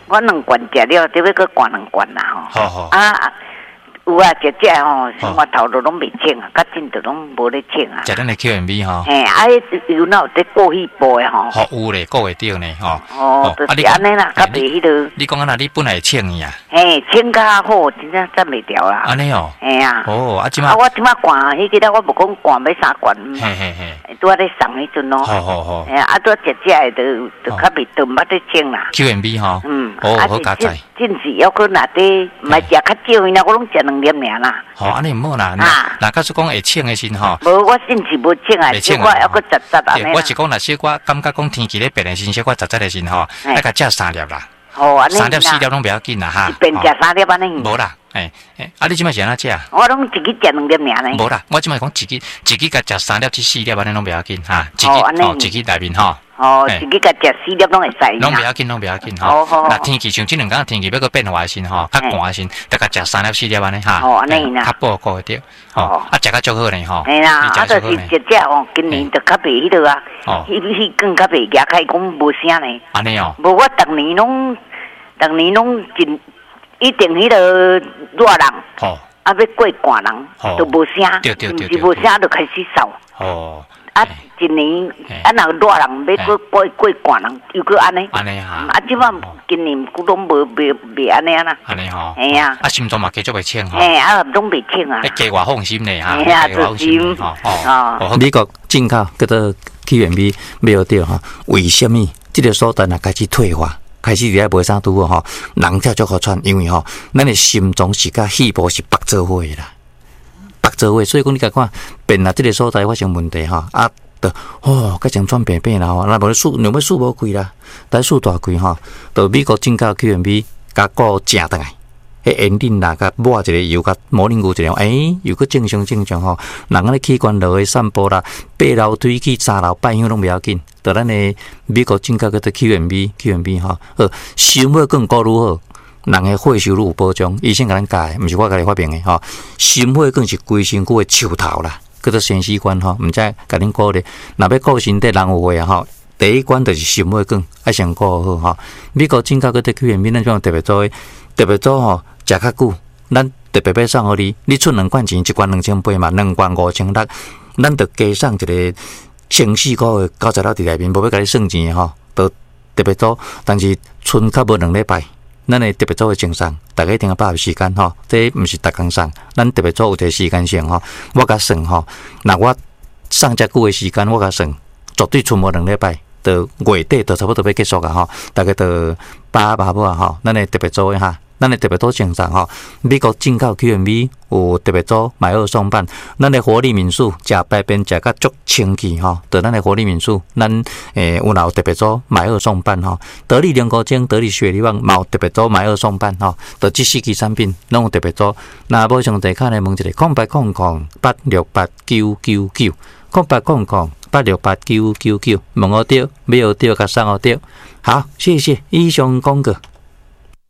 我2罐食了，得要搁灌2罐啦吼。 好。 啊，有啊，食吼，生活头都拢未清啊，较真都拢无咧清啊。 食咱的 QMB 吼。 嘿，啊，有哪有得过去补的吼？ 好有咧，过会着呢吼。 哦，就是安尼啦，较袂迄个。 你讲啊，你本来会清伊啊？ 嘿，清较好，真正斩袂掉啦。 安尼哦。 嘿啊。 哦，啊，即马。 啊，我即马灌，迄个我无讲灌要3罐。 嘿。 拄仔咧送迄阵咯。 好。 哎啊，拄食的就较袂都毋捌得清啦。 QMB 吼。哦，好加载。 真是要搁内底，毋系食较少，因为我拢食2粒尔啦。 吼，安尼毋好啦。那假使讲会清的时吼。 无，我真是无清啊，小可还搁杂安尼。 我是讲，若小可感觉讲天气咧变的时，小可杂的时吼，爱甲食3粒啦。 哦，安尼。3 粒4粒拢不要紧啦哈。 一边食3粒安尼。 无啦。啊！你即摆是安怎食？ 我拢自己食2粒尔呢。 无啦，我即摆讲自己甲食3粒至4粒安尼拢不要紧哈。自己内面吼。 哦，自己甲食4粒拢会使。 拢不要紧吼。那天气像即2天天气要搁变化的时吼，较寒的时，得甲食3粒4粒安尼哈。 哦，安尼啦。 较保护会着。哦。啊，食甲足好呢吼。 嘿啦，啊，就是食哦，今年就较袂迄个啊。哦。迄更较袂夹开，讲无啥呢。 安尼哦。 无，我逐年拢真。一定迄个热人，啊要过寒人，都无声，是无声就开始扫。哦，啊，一年啊，若热人要过寒人，又搁安尼。 安尼哈。 啊，即摆今年拢袂安尼啦。 安尼吼。 嘿啊。 啊，心脏嘛继续袂清吼。 嘿啊，拢袂清啊。 加我放心咧哈。 嘿啊，放心。 哦。 美国进口叫做 QMB 买到哈，为什么这个所在若开始退化？开始伫遐卖啥拄吼，人才足好喘，因为吼，咱的心脏是甲肺部是绑做伙的啦，绑做伙，所以讲你甲看，变啊，这个所在发生问题吼，啊，就甲像喘病病啦吼，那无咧数，两尾数无开啦，但数大开吼，就美国进口 QMB 甲个正倒来。迄盐磷啦，甲抹一个油，甲模棱牛一样，又搁正常吼。人安尼器官落去散步啦，8楼推去3楼拜香拢不要紧。就咱的美国进口叫做 QMB 吼，心血管够如何？人的血收入有保障，医生甲咱教的，毋是我甲你发明的吼。心血管是规身躯的树头啦，叫做生死关吼，毋知甲恁鼓励。若要顾身体，人有话啊吼。第一关就是心血管，爱先顾好吼。美国进口叫做 QMB， 咱种特别做吼。食较久，咱特别要送互你，你出2罐钱，1罐2800嘛，2罐5600，咱就加送一个1400的90了伫内面，无要甲你算钱吼，都特别多。但是剩较无2礼拜，咱会特别做的精送，大家一定要把握时间吼，这毋是逐工送，咱特别做有一个时间性吼，我甲算吼，若我送遮久的时间，我甲算，绝对剩无2礼拜。到月底就差不多要结束啊吼，大概就8尾啊吼，咱会特别做一下。咱的特别多精神吼，美国进口 QMB 有特别多买2送半，咱的活力民宿食白边食甲足清气吼，就咱的活力民宿，咱有哪有特别多买2送半吼，得力莲菇精、得力雪梨旺嘛有特别多买2送半吼，就这4支产品拢有特别多。那无上地卡来问一个0800868999 0800868999，问我对，买我对，甲送我对。好，谢谢以上广告。